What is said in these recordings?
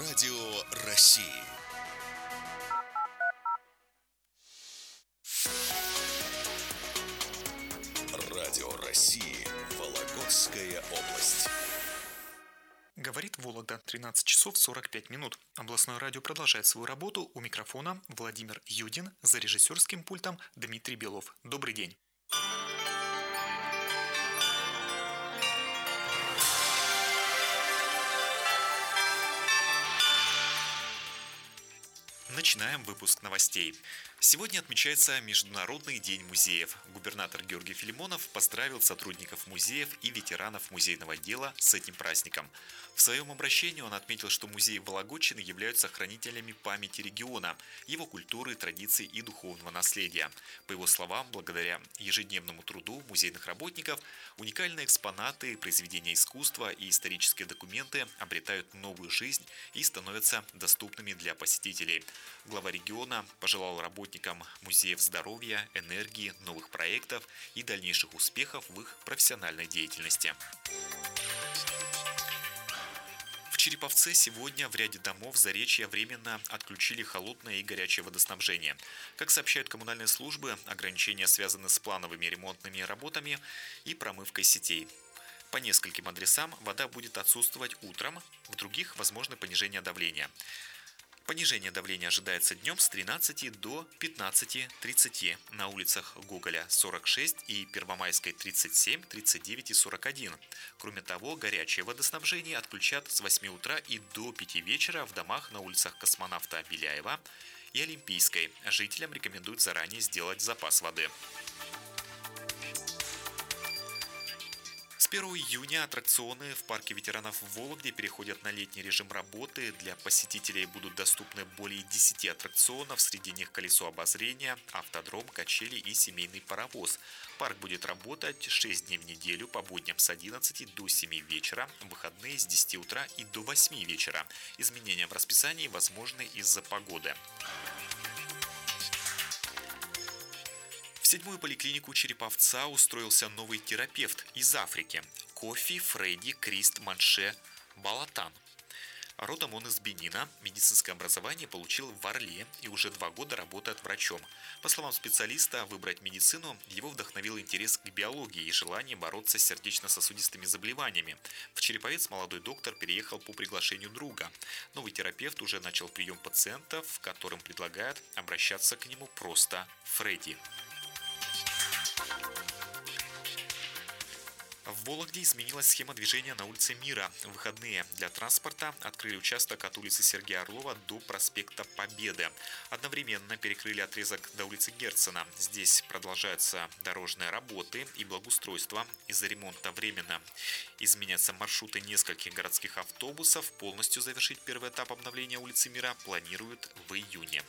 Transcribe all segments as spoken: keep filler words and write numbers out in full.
Радио России. Радио России. Вологодская область. Говорит Вологда, тринадцать часов сорок пять минут. Областное радио продолжает свою работу. У микрофона Владимир Юдин, за режиссерским пультом Дмитрий Белов. Добрый день. Начинаем выпуск новостей. Сегодня отмечается Международный день музеев. Губернатор Георгий Филимонов поздравил сотрудников музеев и ветеранов музейного дела с этим праздником. В своем обращении он отметил, что музеи Вологодчины являются хранителями памяти региона, его культуры, традиций и духовного наследия. По его словам, благодаря ежедневному труду музейных работников, уникальные экспонаты, произведения искусства и исторические документы обретают новую жизнь и становятся доступными для посетителей. Глава региона пожелал работникам музеев здоровья, энергии, новых проектов и дальнейших успехов в их профессиональной деятельности. В Череповце сегодня в ряде домов Заречья временно отключили холодное и горячее водоснабжение. Как сообщают коммунальные службы, ограничения связаны с плановыми ремонтными работами и промывкой сетей. По нескольким адресам вода будет отсутствовать утром, в других возможно понижение давления. Понижение давления ожидается днем с тринадцати до пятнадцати тридцати на улицах Гоголя сорок шесть и Первомайской тридцать семь, тридцать девять и сорок один. Кроме того, горячее водоснабжение отключат с восьми утра и до пяти вечера в домах на улицах Космонавта Беляева и Олимпийской. Жителям рекомендуют заранее сделать запас воды. С первого июня аттракционы в парке ветеранов в Вологде переходят на летний режим работы. Для посетителей будут доступны более десяти аттракционов, среди них колесо обозрения, автодром, качели и семейный паровоз. Парк будет работать шесть дней в неделю по будням с одиннадцати до семи вечера, в выходные с десяти утра и до восьми вечера. Изменения в расписании возможны из-за погоды. В седьмую поликлинику Череповца устроился новый терапевт из Африки – Кофи Фредди Крист Манше Балатан. Родом он из Бенина, медицинское образование получил в Орле и уже два года работает врачом. По словам специалиста, выбрать медицину его вдохновил интерес к биологии и желание бороться с сердечно-сосудистыми заболеваниями. В Череповец молодой доктор переехал по приглашению друга. Новый терапевт уже начал прием пациентов, которым предлагают обращаться к нему просто Фредди. В Вологде изменилась схема движения на улице Мира. В выходные для транспорта открыли участок от улицы Сергея Орлова до проспекта Победы. Одновременно перекрыли отрезок до улицы Герцена. Здесь продолжаются дорожные работы и благоустройство. Из-за ремонта временно изменятся маршруты нескольких городских автобусов. Полностью завершить первый этап обновления улицы Мира планируют в июне.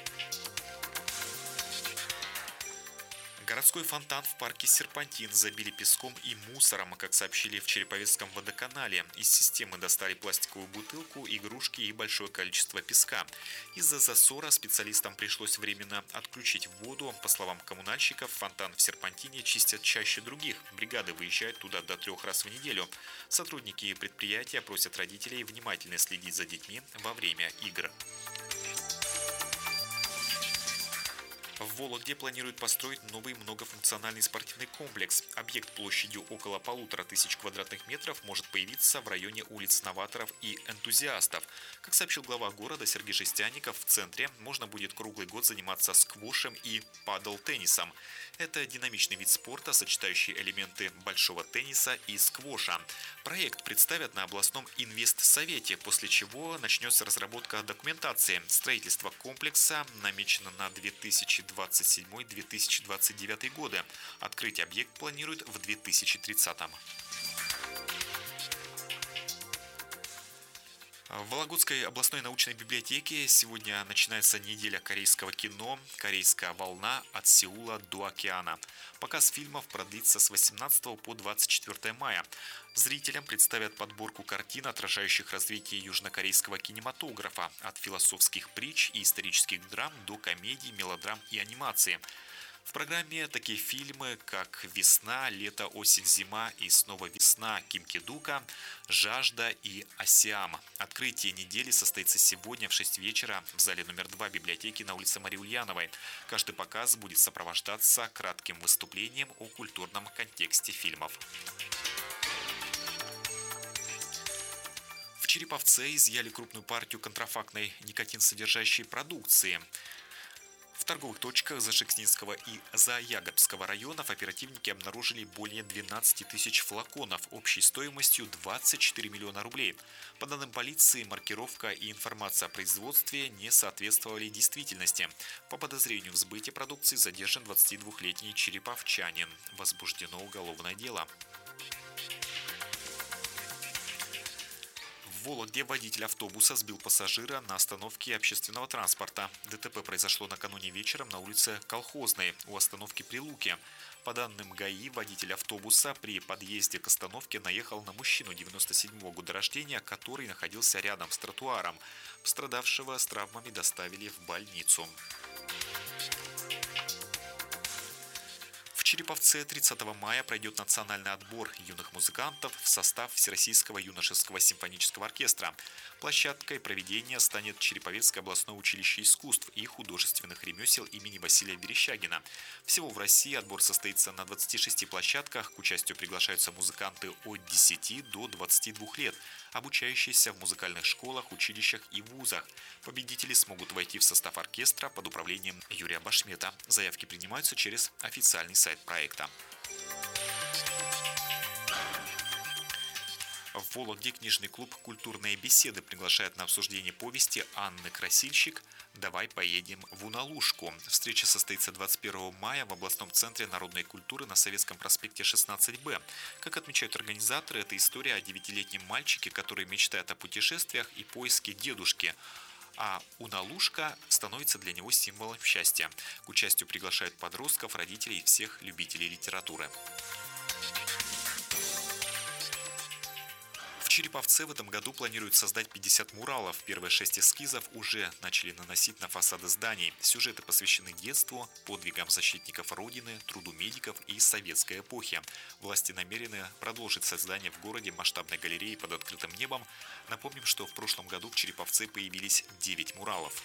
Городской фонтан в парке Серпантин забили песком и мусором, как сообщили в Череповецком водоканале. Из системы достали пластиковую бутылку, игрушки и большое количество песка. Из-за засора специалистам пришлось временно отключить воду. По словам коммунальщиков, фонтан в Серпантине чистят чаще других. Бригады выезжают туда до трех раз в неделю. Сотрудники предприятия просят родителей внимательно следить за детьми во время игр. В Вологде планируют построить новый многофункциональный спортивный комплекс. Объект площадью около полутора тысяч квадратных метров может появиться в районе улиц Новаторов и Энтузиастов. Как сообщил глава города Сергей Жестяников, в центре можно будет круглый год заниматься сквошем и падл-теннисом. Это динамичный вид спорта, сочетающий элементы большого тенниса и сквоша. Проект представят на областном инвестсовете, после чего начнется разработка документации. Строительство комплекса намечено на две тысячи двадцать седьмой — две тысячи двадцать девятый годы. Открыть объект планируют в две тысячи тридцатом. В Вологодской областной научной библиотеке сегодня начинается неделя корейского кино «Корейская волна. От Сеула до океана». Показ фильмов продлится с восемнадцатого по двадцать четвёртое мая. Зрителям представят подборку картин, отражающих развитие южнокорейского кинематографа, от философских притч и исторических драм до комедий, мелодрам и анимации. В программе такие фильмы, как «Весна», «Лето», «Осень», «Зима» и снова «Весна», «Ким-Ки-Дука», «Жажда» и «Осиам». Открытие недели состоится сегодня в шесть вечера в зале номер два библиотеки на улице Марии Ульяновой. Каждый показ будет сопровождаться кратким выступлением о культурном контексте фильмов. В Череповце изъяли крупную партию контрафактной никотин-содержащей продукции. В торговых точках Зашекснинского и Заягорского районов оперативники обнаружили более двенадцати тысяч флаконов общей стоимостью двадцать четыре миллиона рублей. По данным полиции, маркировка и информация о производстве не соответствовали действительности. По подозрению в сбыте продукции задержан двадцатидвухлетний череповчанин. Возбуждено уголовное дело. В Вологде водитель автобуса сбил пассажира на остановке общественного транспорта. ДТП произошло накануне вечером на улице Колхозной у остановки Прилуки. По данным ГАИ, водитель автобуса при подъезде к остановке наехал на мужчину девяносто седьмого года рождения, который находился рядом с тротуаром. Пострадавшего с травмами доставили в больницу. В Череповце тридцатого мая пройдет национальный отбор юных музыкантов в состав Всероссийского юношеского симфонического оркестра. Площадкой проведения станет Череповецкое областное училище искусств и художественных ремесел имени Василия Верещагина. Всего в России отбор состоится на двадцати шести площадках. К участию приглашаются музыканты от десяти до двадцати двух лет, обучающиеся в музыкальных школах, училищах и вузах. Победители смогут войти в состав оркестра под управлением Юрия Башмета. Заявки принимаются через официальный сайт проекта. В Вологде книжный клуб «Культурные беседы» приглашает на обсуждение повести Анны Красильщик «Давай поедем в Уналушку». Встреча состоится двадцать первого мая в областном центре народной культуры на Советском проспекте шестнадцать Б. Как отмечают организаторы, это история о девятилетнем мальчике, который мечтает о путешествиях и поиске дедушки. А Уналушка становится для него символом счастья. К участию приглашают подростков, родителей и всех любителей литературы. В Череповце в этом году планируют создать пятьдесят муралов. Первые шесть эскизов уже начали наносить на фасады зданий. Сюжеты посвящены детству, подвигам защитников Родины, труду медиков и советской эпохи. Власти намерены продолжить создание в городе масштабной галереи под открытым небом. Напомним, что в прошлом году в Череповце появились девять муралов.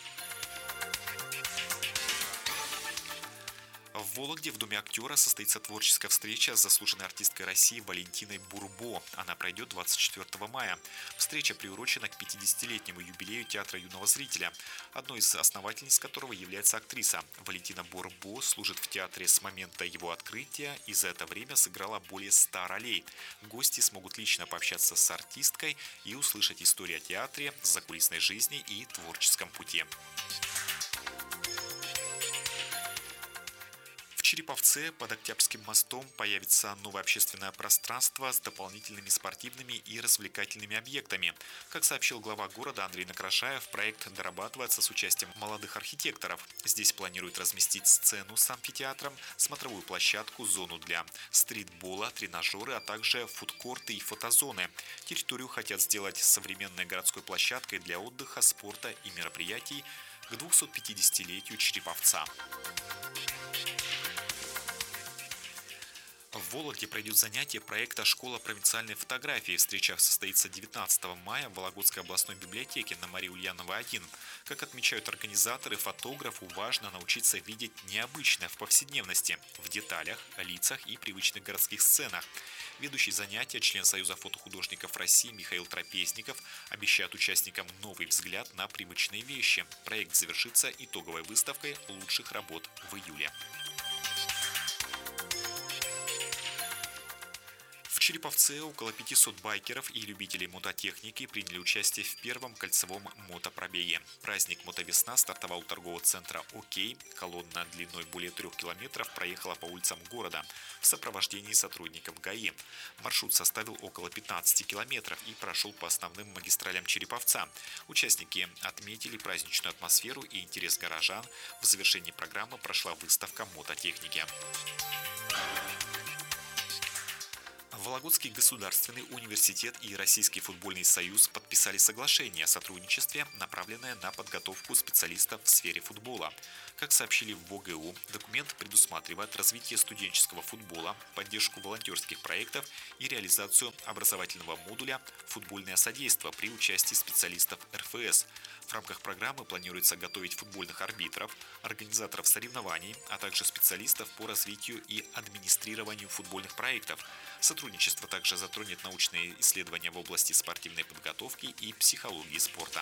В Вологде в Доме актера состоится творческая встреча с заслуженной артисткой России Валентиной Бурбо. Она пройдет двадцать четвёртого мая. Встреча приурочена к пятидесятилетнему юбилею театра юного зрителя, одной из основательниц которого является актриса. Валентина Бурбо служит в театре с момента его открытия и за это время сыграла более ста ролей. Гости смогут лично пообщаться с артисткой и услышать историю о театре, закулисной жизни и творческом пути. В Череповце под Октябрьским мостом появится новое общественное пространство с дополнительными спортивными и развлекательными объектами. Как сообщил глава города Андрей Накрашаев, проект дорабатывается с участием молодых архитекторов. Здесь планируют разместить сцену с амфитеатром, смотровую площадку, зону для стритбола, тренажеры, а также фудкорты и фотозоны. Территорию хотят сделать современной городской площадкой для отдыха, спорта и мероприятий к двухсотпятидесятилетию Череповца. В Вологде пройдет занятие проекта «Школа провинциальной фотографии». Встреча состоится девятнадцатого мая в Вологодской областной библиотеке на Марии Ульяновой один. Как отмечают организаторы, фотографу важно научиться видеть необычное в повседневности, в деталях, лицах и привычных городских сценах. Ведущий занятия, член Союза фотохудожников России Михаил Трапезников, обещает участникам новый взгляд на привычные вещи. Проект завершится итоговой выставкой лучших работ в июле. В Череповце около пятисот байкеров и любителей мототехники приняли участие в первом кольцевом мотопробеге. Праздник «Мотовесна» стартовал у торгового центра «Окей». Колонна длиной более трех километров проехала по улицам города в сопровождении сотрудников ГАИ. Маршрут составил около пятнадцати километров и прошел по основным магистралям Череповца. Участники отметили праздничную атмосферу и интерес горожан. В завершении программы прошла выставка мототехники. Вологодский государственный университет и Российский футбольный союз подписали соглашение о сотрудничестве, направленное на подготовку специалистов в сфере футбола. Как сообщили в ВОГУ, документ предусматривает развитие студенческого футбола, поддержку волонтерских проектов и реализацию образовательного модуля «Футбольное содействие» при участии специалистов эр эф эс. В рамках программы планируется готовить футбольных арбитров, организаторов соревнований, а также специалистов по развитию и администрированию футбольных проектов. Сотрудничество также затронет научные исследования в области спортивной подготовки и психологии спорта.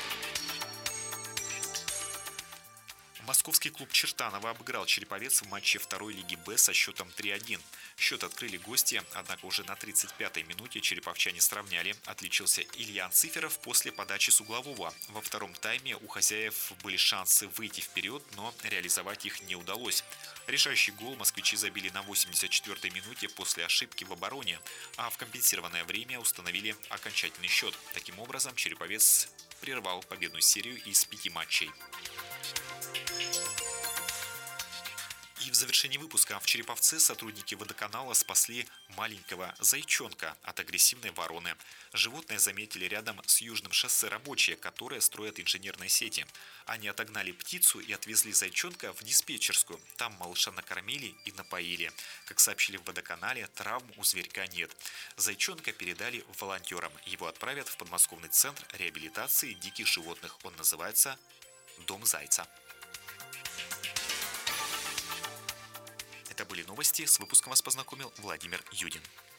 Московский клуб Чертаново обыграл Череповец в матче второй лиги Б со счетом три один. Счет открыли гости, однако уже на тридцать пятой минуте череповчане сравняли. Отличился Илья Циферов после подачи с углового. Во втором тайме у хозяев были шансы выйти вперед, но реализовать их не удалось. Решающий гол москвичи забили на восемьдесят четвёртой минуте после ошибки в обороне, а в компенсированное время установили окончательный счет. Таким образом, Череповец прервал победную серию из пяти матчей. И в завершении выпуска в Череповце сотрудники водоканала спасли маленького зайчонка от агрессивной вороны. Животное заметили рядом с Южным шоссе рабочие, которые строят инженерные сети. Они отогнали птицу и отвезли зайчонка в диспетчерскую. Там малыша накормили и напоили. Как сообщили в водоканале, травм у зверька нет. Зайчонка передали волонтерам. Его отправят в подмосковный центр реабилитации диких животных. Он называется «Дом зайца». Это были новости. С выпуском вас познакомил Владимир Юдин.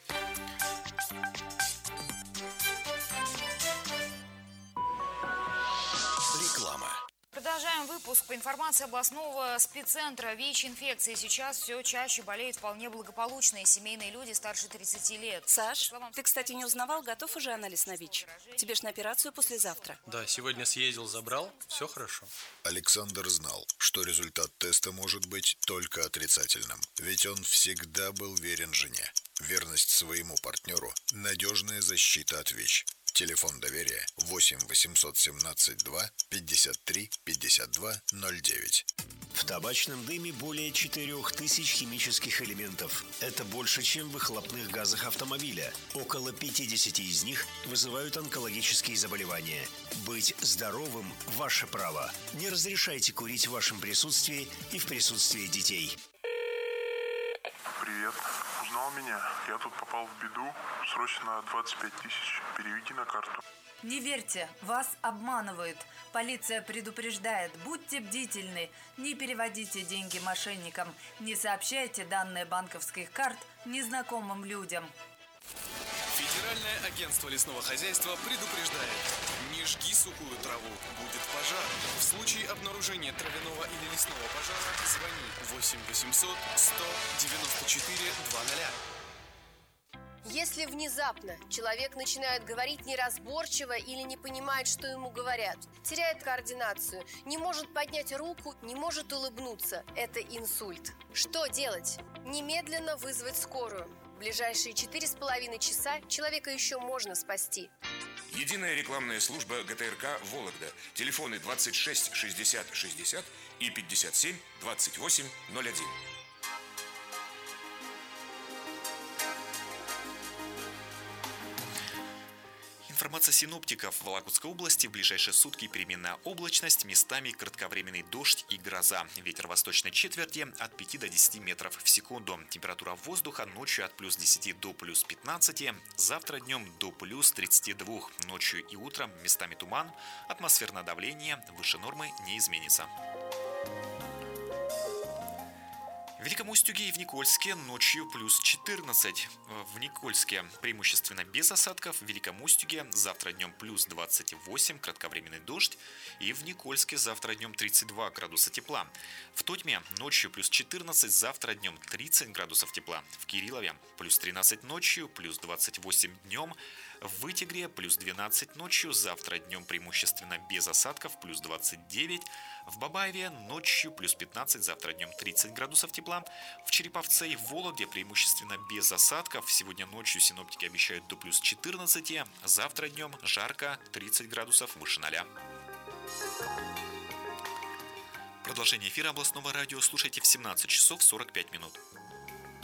Реклама. Продолжаем выпуск. По информации областного спеццентра ВИЧ-инфекции, сейчас все чаще болеют вполне благополучные семейные люди старше тридцати лет. Саш, ты, кстати, не узнавал, готов уже анализ на ВИЧ? Тебе ж на операцию послезавтра. Да, сегодня съездил, забрал, все хорошо. Александр знал, что результат теста может быть только отрицательным, ведь он всегда был верен жене. Верность своему партнеру – надежная защита от ВИЧ. Телефон доверия восемь восемьсот семнадцать два пятьдесят три пятьдесят два ноль девять. В табачном дыме более четырех тысяч химических элементов. Это больше, чем в выхлопных газах автомобиля. Около пятьдесят из них вызывают онкологические заболевания. Быть здоровым – ваше право. Не разрешайте курить в вашем присутствии и в присутствии детей. Привет. Узнал меня? Я тут попал в беду. Срочно двадцать пять тысяч. Переведи на карту. Не верьте, вас обманывают. Полиция предупреждает, будьте бдительны, не переводите деньги мошенникам, не сообщайте данные банковских карт незнакомым людям. Федеральное агентство лесного хозяйства предупреждает: не жги сухую траву, будет пожар. В случае обнаружения травяного или лесного пожара звони восемь восемьсот сто девяносто четыре двадцать. Если внезапно человек начинает говорить неразборчиво или не понимает, что ему говорят, теряет координацию, не может поднять руку, не может улыбнуться, это инсульт. Что делать? Немедленно вызвать скорую. В ближайшие четыре с половиной часа человека еще можно спасти. Единая рекламная служба гэ тэ эр ка «Вологда». Телефоны двадцать шесть шестьдесят шестьдесят и пятьдесят семь двадцать восемь ноль один. Информация синоптиков. В Вологодской области в ближайшие сутки переменная облачность, местами кратковременный дождь и гроза. Ветер восточной четверти от пяти до десяти метров в секунду. Температура воздуха ночью от плюс десяти до плюс пятнадцати. Завтра днем до плюс тридцати двух. Ночью и утром местами туман. Атмосферное давление выше нормы не изменится. В Великом Устюге и в Никольске ночью плюс четырнадцать. В Никольске преимущественно без осадков. В Великом Устюге завтра днем плюс двадцать восемь, кратковременный дождь. И в Никольске завтра днем тридцать два градуса тепла. В Тотьме ночью плюс четырнадцать, завтра днем тридцать градусов тепла. В Кириллове плюс тринадцать ночью, плюс двадцать восемь днем. В Вытегре плюс двенадцать ночью, завтра днем преимущественно без осадков, плюс двадцать девять. В Бабаеве ночью плюс пятнадцать, завтра днем тридцать градусов тепла. В Череповце и в Вологде преимущественно без осадков. Сегодня ночью синоптики обещают до плюс четырнадцати, завтра днем жарко, тридцать градусов выше ноля. Продолжение эфира областного радио слушайте в семнадцать часов сорок пять минут.